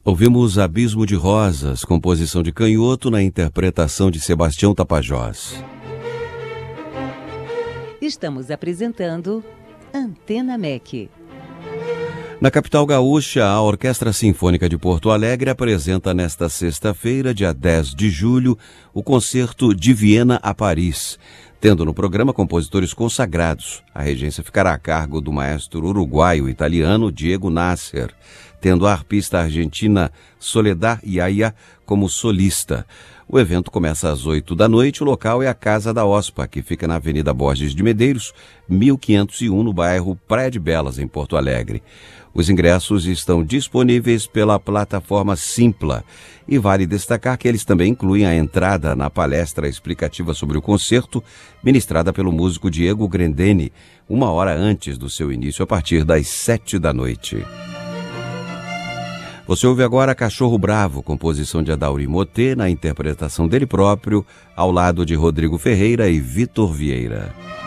Ouvimos Abismo de Rosas, composição de Canhoto, na interpretação de Sebastião Tapajós. Estamos apresentando Antena MEC. Na capital gaúcha, a Orquestra Sinfônica de Porto Alegre apresenta nesta sexta-feira, dia 10 de julho, o concerto De Viena a Paris, tendo no programa compositores consagrados. A regência ficará a cargo do maestro uruguaio-italiano Diego Nasser, tendo a arpista argentina Soledad Yaya como solista. O evento começa às 8 da noite. O local é a Casa da OSPA, que fica na Avenida Borges de Medeiros, 1501, no bairro Praia de Belas, em Porto Alegre. Os ingressos estão disponíveis pela plataforma Simpla. E vale destacar que eles também incluem a entrada na palestra explicativa sobre o concerto, ministrada pelo músico Diego Grendene, 1 hora antes do seu início, a partir das 7 da noite. Você ouve agora Cachorro Bravo, composição de Adauri Motê, na interpretação dele próprio, ao lado de Rodrigo Ferreira e Vitor Vieira.